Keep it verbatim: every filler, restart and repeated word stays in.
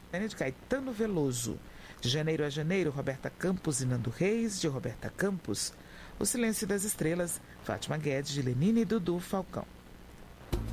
de Caetano Veloso. De Janeiro a Janeiro, Roberta Campos e Nando Reis, de Roberta Campos. O Silêncio das Estrelas, Fátima Guedes, de Lenine e Dudu Falcão.